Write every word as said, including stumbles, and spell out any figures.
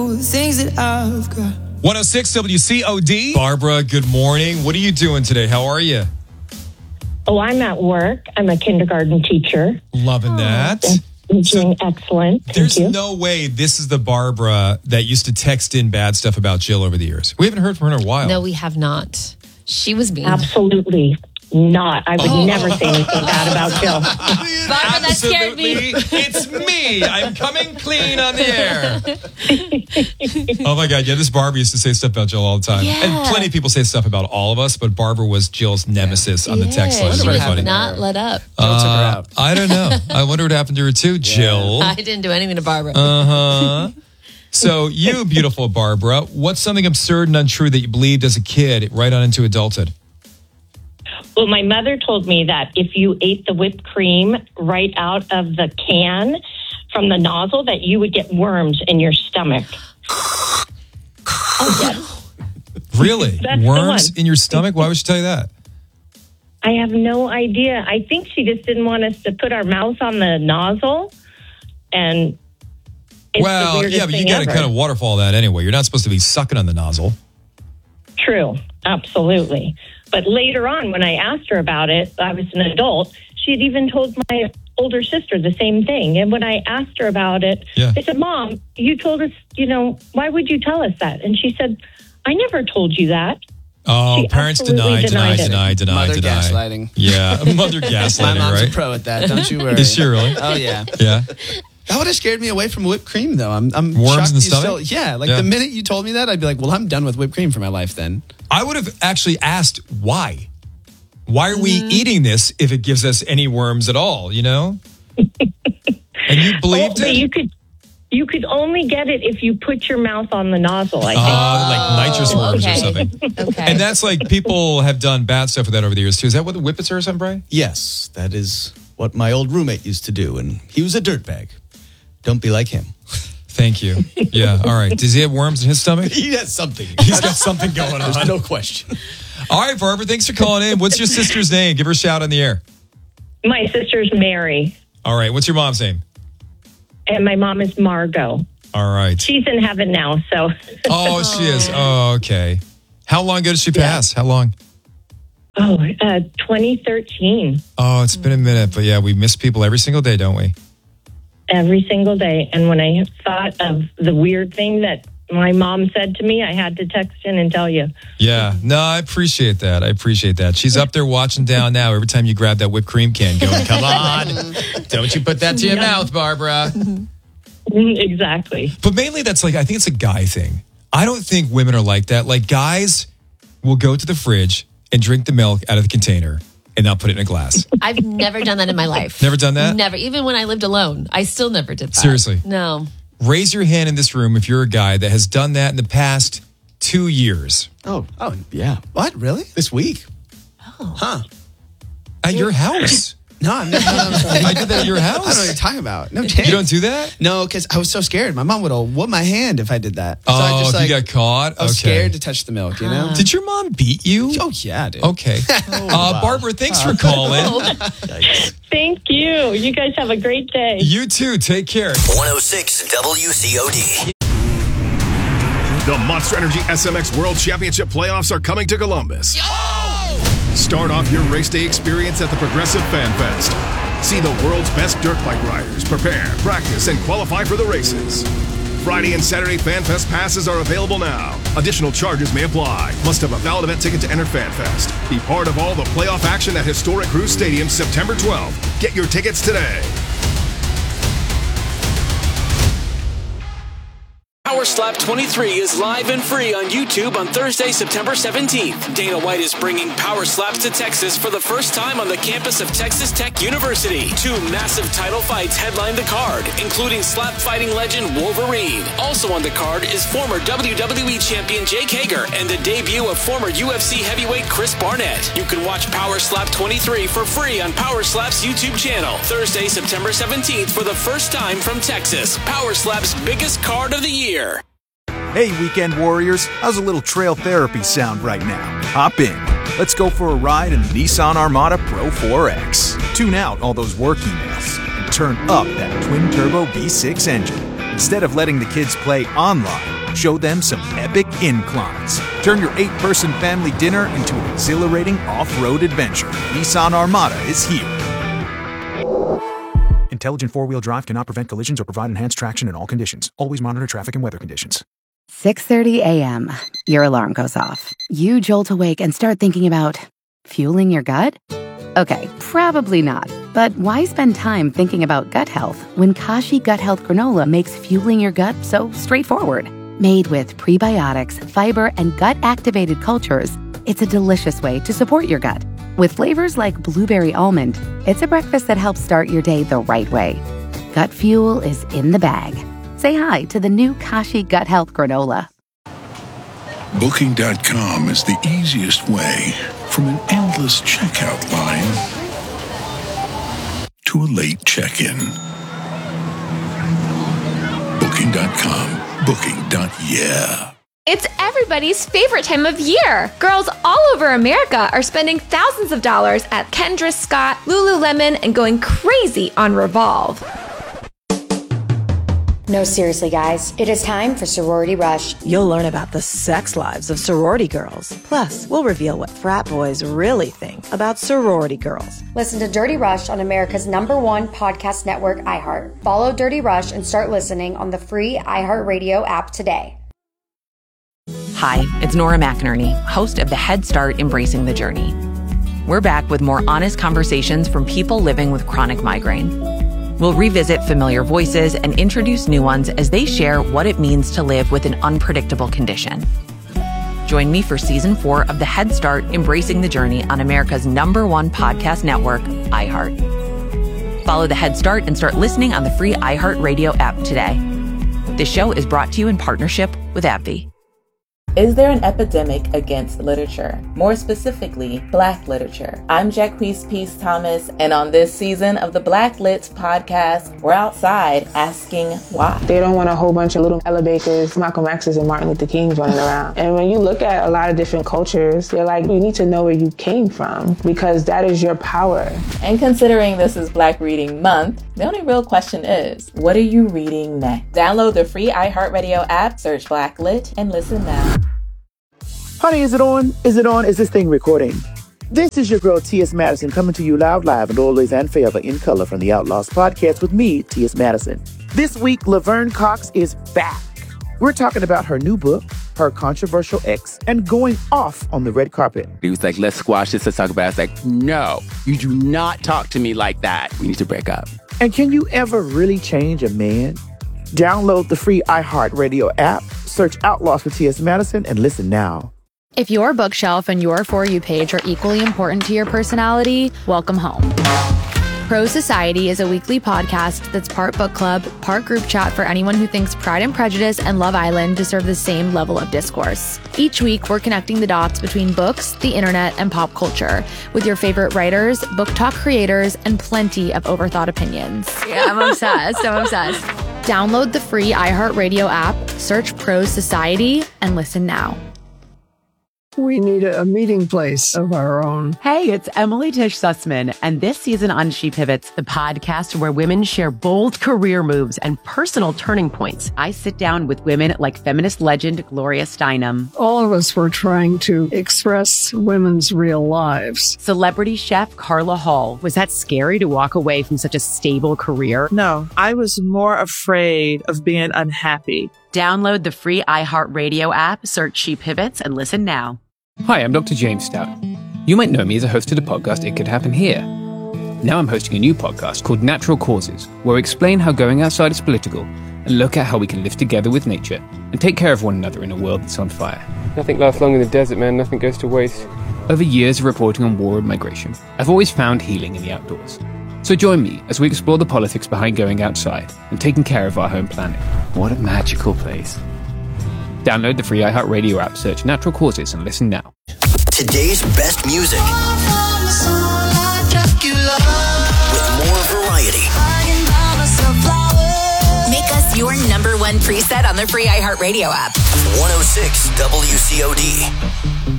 Things that I've got. one oh six W C O D. Barbara, good morning. What are you doing today? How are you? Oh, I'm at work. I'm a kindergarten teacher. Loving that. I'm doing excellent. Thank There's you. no way this is the Barbara that used to text in bad stuff about Jill over the years. We haven't heard from her in a while. No, we have not. She was mean. Absolutely not. I would Oh. never say anything bad about Jill. Barbara, that scared me. Absolutely. It's me. I'm coming clean on the air. Oh, my God. Yeah, this Barbara used to say stuff about Jill all the time. Yeah. And plenty of people say stuff about all of us, but Barbara was Jill's nemesis on the text line. She Very was funny. not let up. Uh, I don't know. I wonder what happened to her, too, Jill. I didn't do anything to Barbara. Uh-huh. So you, beautiful Barbara, what's something absurd and untrue that you believed as a kid right on into adulthood? Well, my mother told me that if you ate the whipped cream right out of the can from the nozzle, that you would get worms in your stomach. Oh, yes. Really? That's the Worms one. in your stomach? Why would she tell you that? I have no idea. I think she just didn't want us to put our mouth on the nozzle. And it's Well, the weirdest yeah, but you thing got to ever. kind of waterfall that anyway. You're not supposed to be sucking on the nozzle. True, absolutely. But later on, when I asked her about it, I was an adult. She had even told my older sister the same thing. And when I asked her about it, Yeah. I said, Mom, you told us, you know, why would you tell us that? And she said, I never told you that. Oh, She parents absolutely deny, deny, denied it. deny, deny, Mother deny. gaslighting. Yeah, mother My gaslighting, mom's right? a pro at that. Don't you worry. Is she really? Oh yeah. Yeah. That would have scared me away from whipped cream, though. I'm, I'm Worms shocked in the you still- stomach? yeah, like Yeah. the minute you told me that, I'd be like, well, I'm done with whipped cream for my life then. I would have actually asked why. Why are we Mm-hmm. eating this if it gives us any worms at all, you know? And you believed Oh, but it? you could, you could only get it if you put your mouth on the nozzle, I think. Uh, like nitrous worms okay. or something. Okay. And that's like people have done bad stuff with that over the years too. Is that what the whippets are or something, Brian? Yes, that is what my old roommate used to do, and he was a dirtbag. Don't be like him. Thank you. Yeah. All right. Does he have worms in his stomach? He has something. He's got something going on. There's no question. All right, Barbara. Thanks for calling in. What's your sister's name? Give her a shout on the air. My sister's Mary, All right. What's your mom's name? and my mom is Margot. All right. She's in heaven now, so. Oh, she is. Oh, okay. How long ago did she pass? How long? Oh, uh, twenty thirteen. Oh, it's been a minute, but yeah, we miss people every single day, don't we? Every single day. And when I thought of the weird thing that my mom said to me, I had to text in and tell you. Yeah. No, I appreciate that. I appreciate that. She's up there watching down now every time you grab that whipped cream can going, come on. Don't you put that to your mouth, Barbara. Exactly. But mainly that's like, I think it's a guy thing. I don't think women are like that. Like guys will go to the fridge and drink the milk out of the container and not put it in a glass. I've never done that in my life. Never done that? Never. Even when I lived alone, I still never did that. Seriously? No. Raise your hand in this room if you're a guy that has done that in the past two years. Oh, oh yeah. What? Really? This week. Oh. Huh. At your house. No, I'm never. I did that at your I don't know what house. you're talking about. No chance. You don't do that? No, because I was so scared. My mom would have whooped my hand if I did that. So Oh, I just, if like, you got caught? I was Okay. scared to touch the milk, you know? Did your mom beat you? Oh, yeah, dude. Okay. Uh, Barbara, thanks for calling. Thank you. You guys have a great day. You too. Take care. one oh six W C O D. The Monster Energy S M X World Championship playoffs are coming to Columbus. Start off your race day experience at the Progressive Fan Fest. See the world's best dirt bike riders prepare, practice, and qualify for the races. Friday and Saturday Fan Fest passes are available now. Additional charges may apply. Must have a valid event ticket to enter Fan Fest. Be part of all the playoff action at historic Cruise Stadium September twelfth. Get your tickets today. Power Slap twenty-three is live and free on YouTube on Thursday, September seventeenth. Dana White is bringing Power Slaps to Texas for the first time on the campus of Texas Tech University. Two massive title fights headline the card, including slap fighting legend Wolverine. Also on the card is former W W E champion Jake Hager and the debut of former U F C heavyweight Chris Barnett. You can watch Power Slap twenty-three for free on Power Slap's YouTube channel. Thursday, September seventeenth for the first time from Texas. Power Slap's biggest card of the year. Hey, Weekend Warriors, how's a little trail therapy sound right now? Hop in. Let's go for a ride in the Nissan Armada Pro four X. Tune out all those work emails and turn up that twin-turbo V six engine. Instead of letting the kids play online, show them some epic inclines. Turn your eight-person family dinner into an exhilarating off-road adventure. Nissan Armada is here. Intelligent four-wheel drive cannot prevent collisions or provide enhanced traction in all conditions. Always monitor traffic and weather conditions. six thirty a.m. Your alarm goes off. You jolt awake and start thinking about fueling your gut? Okay, probably not. But why spend time thinking about gut health when Kashi Gut Health Granola makes fueling your gut so straightforward? Made with prebiotics, fiber, and gut-activated cultures, it's a delicious way to support your gut. With flavors like blueberry almond, it's a breakfast that helps start your day the right way. Gut fuel is in the bag. Say hi to the new Kashi Gut Health Granola. Booking dot com is the easiest way from an endless checkout line to a late check-in. Booking dot com. Booking. Yeah. It's everybody's favorite time of year. Girls all over America are spending thousands of dollars at Kendra Scott, Lululemon, and going crazy on Revolve. No, seriously, guys. It is time for Sorority Rush. You'll learn about the sex lives of sorority girls. Plus, we'll reveal what frat boys really think about sorority girls. Listen to Dirty Rush on America's number one podcast network, iHeart. Follow Dirty Rush and start listening on the free iHeartRadio app today. Hi, it's Nora McInerney, host of the Head Start Embracing the Journey. We're back with more honest conversations from people living with chronic migraine. We'll revisit familiar voices and introduce new ones as they share what it means to live with an unpredictable condition. Join me for season four of the Head Start Embracing the Journey on America's number one podcast network, iHeart. Follow the Head Start and start listening on the free iHeartRadio app today. This show is brought to you in partnership with AbbVie. Is there an epidemic against literature? More specifically, Black literature. I'm Jacquees Peace Thomas, and on this season of the Black Lit podcast, we're outside asking why. They don't want a whole bunch of little Ella Bakers, Malcolm X's, and Martin Luther Kings running around. And when you look at a lot of different cultures, they're like, you need to know where you came from, because that is your power. And considering this is Black Reading Month, the only real question is, what are you reading next? Download the free iHeartRadio app, search Black Lit, and listen now. Honey, is it on? Is it on? Is this thing recording? This is your girl, T S. Madison, coming to you loud, live, and always and forever in color from the Outlaws podcast with me, T S. Madison. This week, Laverne Cox is back. We're talking about her new book, her controversial ex, and going off on the red carpet. He was like, let's squash this, let's talk about it. I was like, no, you do not talk to me like that. We need to break up. And can you ever really change a man? Download the free iHeartRadio app, search Outlaws with T S. Madison, and listen now. If your bookshelf and your For You page are equally important to your personality, welcome home. Pro Society is a weekly podcast that's part book club, part group chat for anyone who thinks Pride and Prejudice and Love Island deserve the same level of discourse. Each week, we're connecting the dots between books, the internet, and pop culture with your favorite writers, book talk creators, and plenty of overthought opinions. Yeah, I'm obsessed. I'm obsessed. Download the free iHeartRadio app, search Pro Society, and listen now. We need a meeting place of our own. Hey, it's Emily Tish Sussman, and this season on She Pivots, the podcast where women share bold career moves and personal turning points. I sit down with women like feminist legend Gloria Steinem. All of us were trying to express women's real lives. Celebrity chef Carla Hall. Was that scary to walk away from such a stable career? No, I was more afraid of being unhappy. Download the free iHeartRadio app, search She Pivots, and listen now. Hi, I'm Doctor James Stout. You might know me as a host of the podcast It Could Happen Here. Now I'm hosting a new podcast called Natural Causes, where I explain how going outside is political and look at how we can live together with nature and take care of one another in a world that's on fire. Nothing lasts long in the desert, man. Nothing goes to waste. Over years of reporting on war and migration, I've always found healing in the outdoors. So join me as we explore the politics behind going outside and taking care of our home planet. What a magical place. Download the free iHeartRadio app, search Natural Causes, and listen now. Today's best music. With more variety. Make us your number one preset on the free iHeartRadio app. one oh six W C O D.